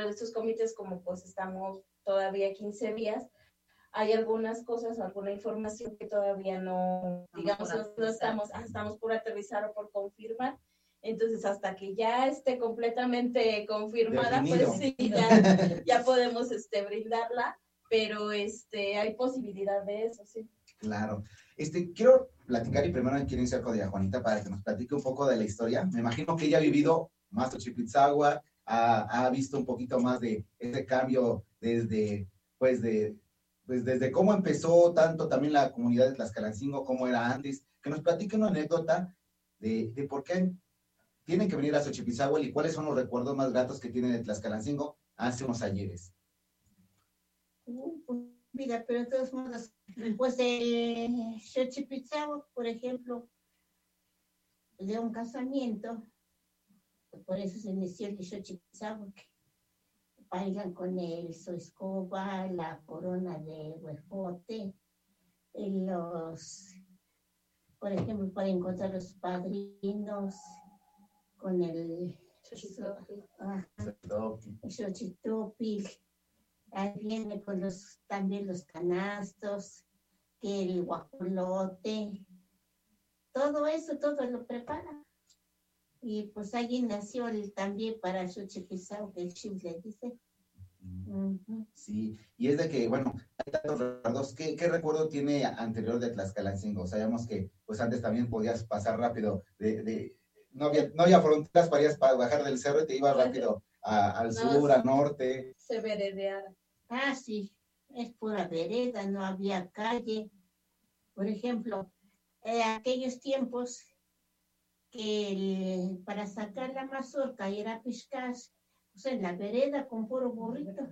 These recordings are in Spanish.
de estos comités, como pues estamos todavía 15 días, hay algunas cosas, alguna información que todavía no, digamos, no estamos por aterrizar o por confirmar. Entonces, hasta que ya esté completamente confirmada, definido. pues sí, ya podemos brindarla, pero hay posibilidad de eso, sí. Claro. Quiero platicar y primero quiero iniciar con doña Juanita para que nos platique un poco de la historia. Me imagino que ella ha vivido más Xochipitzagua, ha visto un poquito más de ese cambio desde cómo empezó tanto también la comunidad de Tlaxcalancingo, cómo era antes. Que nos platique una anécdota de por qué tienen que venir a Xochipitzagua y cuáles son los recuerdos más gratos que tienen de Tlaxcalancingo hace unos ayeres. Pues mira, pero de todos modos, pues el Xochipitzagua, por ejemplo, de un casamiento, por eso se inició el Xochipitzagua, que bailan con su escoba, la corona de huejote, por ejemplo, para encontrar los padrinos con el Xochitopil. Ahí viene con también los canastos, que el guajolote, todo eso, todo lo prepara. Y pues allí nació también para el Xochipitzagua, que el Chim le dice. Sí, y es de que, bueno, hay tantos recuerdos. ¿Qué recuerdo tiene anterior de Tlaxcalancingo? Sabíamos que, pues antes también podías pasar rápido, no había fronteras para bajar del cerro y te ibas rápido al sur, al norte. Se veredeaba. Sí, es pura vereda, no había calle. Por ejemplo, aquellos tiempos que para sacar la mazorca y ir a pescar, pues en la vereda con puro burrito.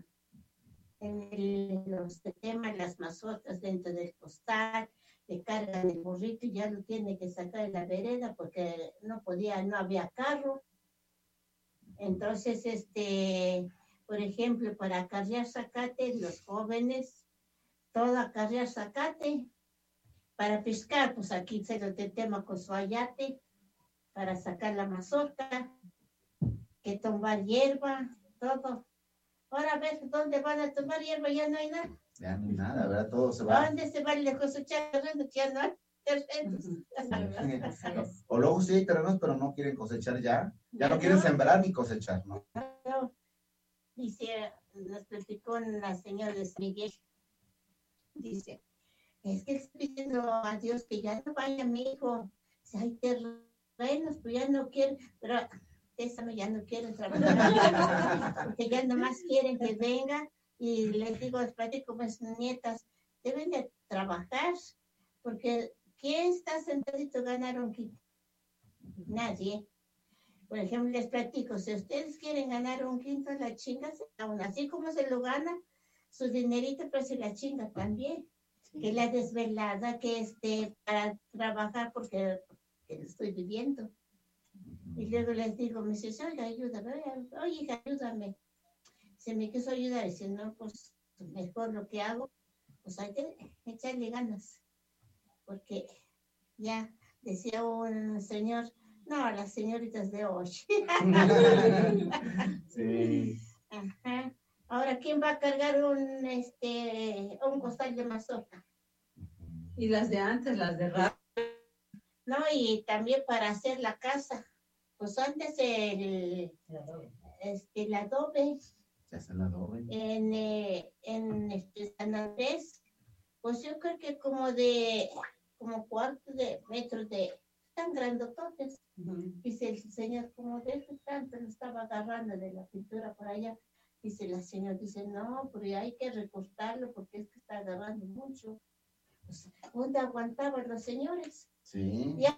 Los que queman las mazorcas dentro del costal, le cargan el burrito y ya lo tiene que sacar en la vereda porque no había carro. Entonces, por ejemplo, para acarrear zacate, los jóvenes, todo acarrear zacate. Para pescar, pues aquí se lo tema con su ayate, para sacar la mazorca, que tomar hierba, todo. Ahora a ver, ¿dónde van a tomar hierba? Ya no hay nada. Ya no hay nada, ¿verdad? Todo se va. ¿Dónde se va el cosechar? Ya no hay terrenos. O luego sí hay terrenos, pero no quieren cosechar ya. Ya no quieren sembrar ni cosechar, ¿no? Dice, nos platicó la señora de San Miguel. Dice, es que estoy pidiendo a Dios que ya no vaya mi hijo. Si hay terrenos, pues ya no quieren, pero ya no quieren trabajar, porque ya nomás quieren que venga. Y les digo, platico con mis nietas, deben de trabajar, porque ¿quién está sentadito ganaron quinto? Nadie. Por ejemplo, les platico, si ustedes quieren ganar un quinto, la chinga, aún así como se lo gana, su dinerito, pero se la chinga también. Sí. Que la desvelada, que para trabajar, porque lo estoy viviendo. Y luego les digo, me dice, oiga, ayúdame, oye, hija, ayúdame. Se me quiso ayudar, y dice, no, pues mejor lo que hago, pues hay que echarle ganas. Porque ya decía un señor, no, las señoritas de hoy. Sí. Ajá. Ahora, ¿quién va a cargar un costal de mazorca? Y las de antes, las de rap. No, y también para hacer la casa. Pues antes el adobe. Se hace el adobe. En San Andrés, pues yo creo que como cuarto de metro de tan grandototes. Dice el señor, como de este tanto lo estaba agarrando de la pintura por allá. Dice la señora, dice, no, pero hay que recortarlo porque es que está agarrando mucho. Pues, ¿dónde aguantaban los señores? Sí. Y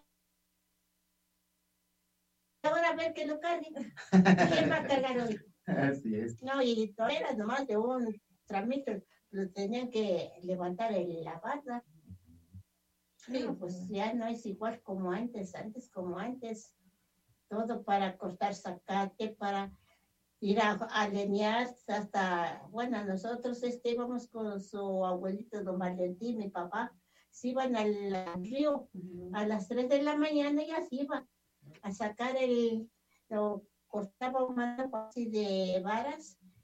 ahora a ver que lo carguen. ¿Quién va a cargar hoy? Así es. No, y no era nomás de un tramito, lo tenían que levantar en la barra. No, pues ya no es igual como antes como antes, todo para cortar zacate, para ir a leñar, hasta, bueno, nosotros íbamos con su abuelito don Valentín, mi papá, se iban al río a las 3 de la mañana y así iban a sacar lo cortaba un manojo así de varas